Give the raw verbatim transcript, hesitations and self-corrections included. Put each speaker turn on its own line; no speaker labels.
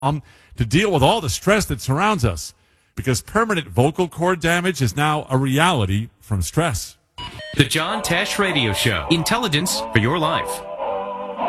um, to deal with all the stress that surrounds us, because permanent vocal cord damage is now a reality from stress.
The John Tesh Radio Show. Intelligence for your life.